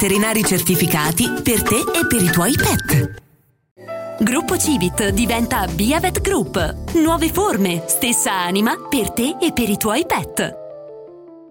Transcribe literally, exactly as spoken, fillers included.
veterinari certificati per te e per i tuoi pet. Gruppo Civit diventa Biavet Group. Nuove forme, stessa anima per te e per i tuoi pet.